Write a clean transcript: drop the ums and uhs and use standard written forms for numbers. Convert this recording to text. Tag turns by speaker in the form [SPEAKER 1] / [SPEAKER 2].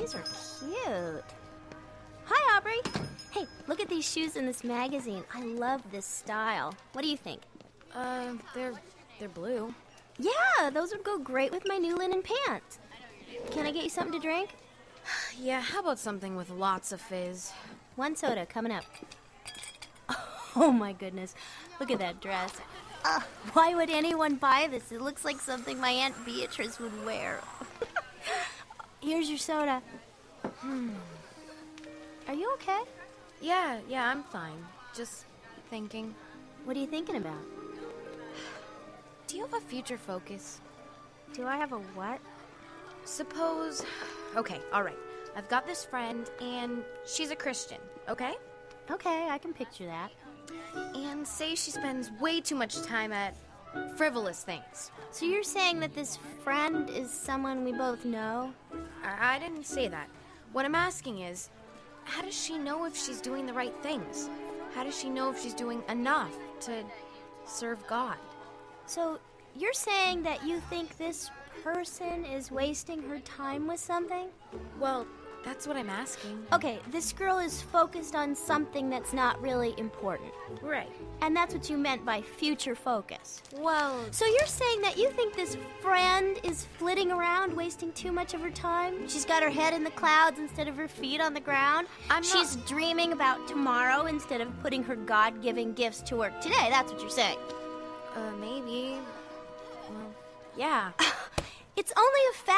[SPEAKER 1] These are cute. Hi, Aubrey. Hey, look at these shoes in this magazine. I love this style. What do you think?
[SPEAKER 2] They're blue.
[SPEAKER 1] Yeah, those would go great with my new linen pants. Can I get you something to drink?
[SPEAKER 2] Yeah, how about something with lots of fizz?
[SPEAKER 1] 1 soda coming up. Oh my goodness, look at that dress. Why would anyone buy this? It looks like something my Aunt Beatrice would wear. Here's your soda. Are you okay?
[SPEAKER 2] Yeah, I'm fine. Just thinking.
[SPEAKER 1] What are you thinking about?
[SPEAKER 2] Do you have a future focus?
[SPEAKER 1] Do I have a what?
[SPEAKER 2] Suppose... Okay, all right. I've got this friend, and she's a Christian, okay?
[SPEAKER 1] Okay, I can picture that.
[SPEAKER 2] And say she spends way too much time at frivolous things.
[SPEAKER 1] So you're saying that this friend is someone we both know?
[SPEAKER 2] I didn't say that. What I'm asking is, how does she know if she's doing the right things? How does she know if she's doing enough to serve God?
[SPEAKER 1] So you're saying that you think this person is wasting her time with something?
[SPEAKER 2] Well, that's what I'm asking.
[SPEAKER 1] Okay, this girl is focused on something that's not really important.
[SPEAKER 2] Right.
[SPEAKER 1] And that's what you meant by future focus.
[SPEAKER 2] Well...
[SPEAKER 1] So you're saying that you think this friend is flitting around, wasting too much of her time? She's got her head in the clouds instead of her feet on the ground? She's dreaming about tomorrow instead of putting her God-given gifts to work today. That's what you're saying.
[SPEAKER 2] Maybe. Well, yeah.
[SPEAKER 1] It's only a fact.